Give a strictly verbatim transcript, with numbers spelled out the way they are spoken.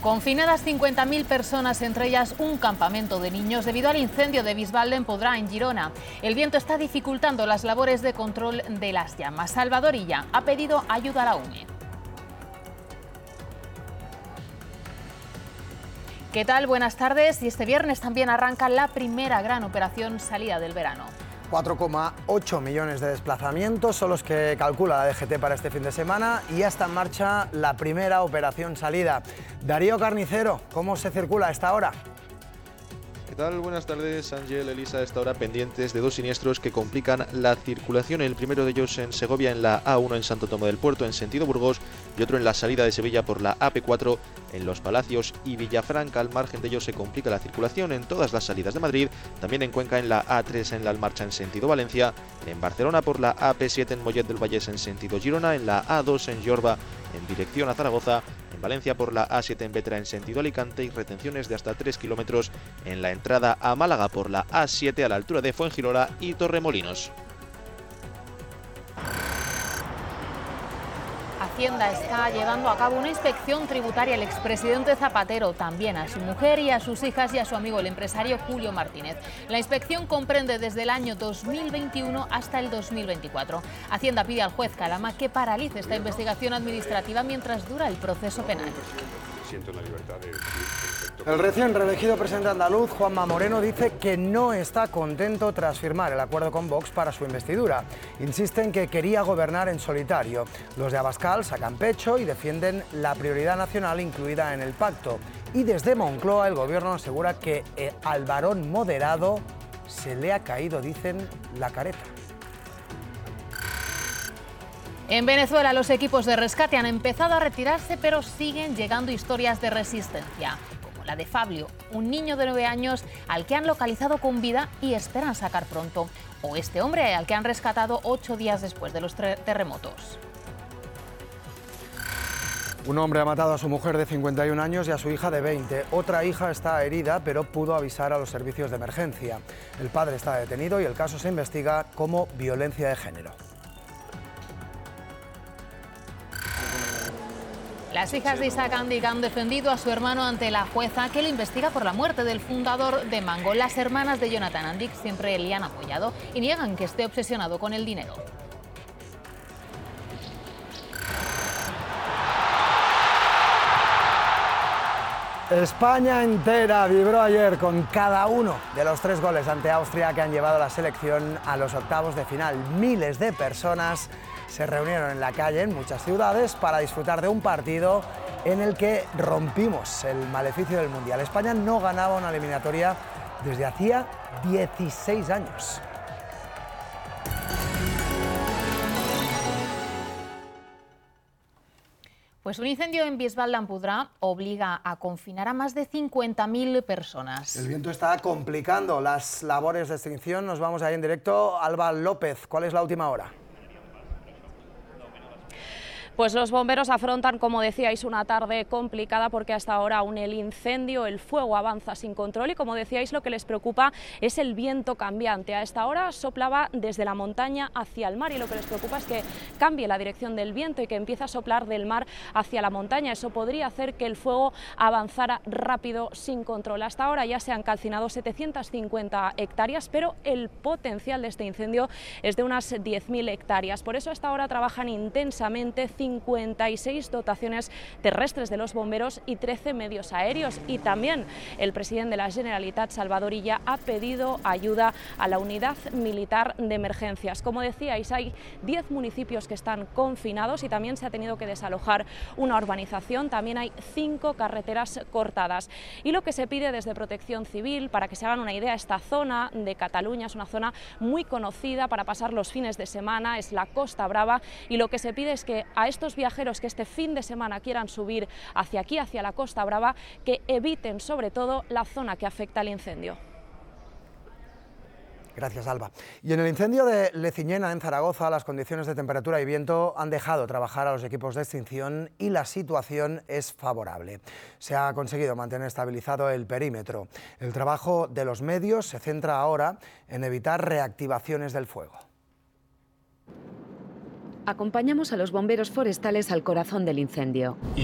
Confinadas cincuenta mil personas, entre ellas un campamento de niños, debido al incendio de Bisbal d'Empordà en Girona. El viento está dificultando las labores de control de las llamas. Salvador Illa ha pedido ayuda a la U M E. ¿Qué tal? Buenas tardes. Y este viernes también arranca la primera gran operación salida del verano. cuatro coma ocho millones de desplazamientos son los que calcula la D G T para este fin de semana y ya está en marcha la primera operación salida. Darío Carnicero, ¿cómo se circula a esta hora? ¿Qué tal? Buenas tardes, Ángel, Elisa. A esta hora pendientes de dos siniestros que complican la circulación. El primero de ellos en Segovia, en la A uno en Santo Tomé del Puerto, en sentido Burgos, y otro en la salida de Sevilla por la A P cuatro en Los Palacios y Villafranca. Al margen de ellos se complica la circulación en todas las salidas de Madrid, también en Cuenca en la A tres en la Almarcha en sentido Valencia, en Barcelona por la A P siete en Mollet del Vallès en sentido Girona, en la A dos en Jorba en dirección a Zaragoza, en Valencia por la A siete en Vetra en sentido Alicante y retenciones de hasta tres kilómetros en la entrada a Málaga por la A siete a la altura de Fuengirola y Torremolinos. Hacienda está llevando a cabo una inspección tributaria al expresidente Zapatero, también a su mujer y a sus hijas y a su amigo el empresario Julio Martínez. La inspección comprende desde el año dos mil veintiuno hasta el dos mil veinticuatro. Hacienda pide al juez Calama que paralice esta investigación administrativa mientras dura el proceso penal. Siento la libertad de... El recién reelegido presidente andaluz, Juanma Moreno, dice que no está contento tras firmar el acuerdo con Vox para su investidura. Insisten que quería gobernar en solitario. Los de Abascal sacan pecho y defienden la prioridad nacional incluida en el pacto. Y desde Moncloa el gobierno asegura que eh, al varón moderado se le ha caído, dicen, la careta. En Venezuela los equipos de rescate han empezado a retirarse, pero siguen llegando historias de resistencia, como la de Fabio, un niño de nueve años al que han localizado con vida y esperan sacar pronto, o este hombre al que han rescatado ocho días después de los terremotos. Un hombre ha matado a su mujer de cincuenta y un años y a su hija de veinte. Otra hija está herida, pero pudo avisar a los servicios de emergencia. El padre está detenido y el caso se investiga como violencia de género. Las hijas de Isaac Andic han defendido a su hermano ante la jueza que le investiga por la muerte del fundador de Mango. Las hermanas de Jonathan Andic siempre le han apoyado y niegan que esté obsesionado con el dinero. España entera vibró ayer con cada uno de los tres goles ante Austria que han llevado a la selección a los octavos de final. Miles de personas se reunieron en la calle en muchas ciudades para disfrutar de un partido en el que rompimos el maleficio del Mundial. España no ganaba una eliminatoria desde hacía dieciséis años. Pues un incendio en Bisbal d'Empordà obliga a confinar a más de cincuenta mil personas. El viento está complicando las labores de extinción. Nos vamos ahí en directo. Alba López, ¿cuál es la última hora? Pues los bomberos afrontan, como decíais, una tarde complicada porque hasta ahora aún el incendio, el fuego avanza sin control y, como decíais, lo que les preocupa es el viento cambiante. A esta hora soplaba desde la montaña hacia el mar y lo que les preocupa es que cambie la dirección del viento y que empiece a soplar del mar hacia la montaña. Eso podría hacer que el fuego avanzara rápido sin control. Hasta ahora ya se han calcinado setecientas cincuenta hectáreas, pero el potencial de este incendio es de unas diez mil hectáreas. Por eso hasta ahora trabajan intensamente cincuenta y seis dotaciones terrestres de los bomberos y trece medios aéreos. Y también el presidente de la Generalitat, Salvador Illa, ha pedido ayuda a la unidad militar de emergencias. Como decíais, hay diez municipios que están confinados y también se ha tenido que desalojar una urbanización. También hay cinco carreteras cortadas. Y lo que se pide desde Protección Civil, para que se hagan una idea, esta zona de Cataluña es una zona muy conocida para pasar los fines de semana, es la Costa Brava, y lo que se pide es que a estos viajeros que este fin de semana quieran subir hacia aquí, hacia la Costa Brava, que eviten sobre todo la zona que afecta al incendio. Gracias, Alba. Y en el incendio de Leciñena, en Zaragoza, las condiciones de temperatura y viento han dejado trabajar a los equipos de extinción y la situación es favorable. Se ha conseguido mantener estabilizado el perímetro. El trabajo de los medios se centra ahora en evitar reactivaciones del fuego. Acompañamos a los bomberos forestales al corazón del incendio.